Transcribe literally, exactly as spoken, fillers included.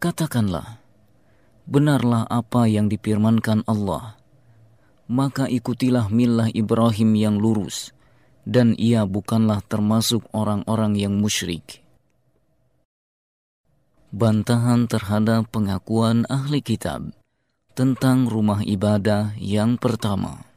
Katakanlah, benarlah apa yang difirmankan Allah, maka ikutilah millah Ibrahim yang lurus, dan ia bukanlah termasuk orang-orang yang musyrik. Bantahan terhadap pengakuan ahli kitab tentang rumah ibadah yang pertama.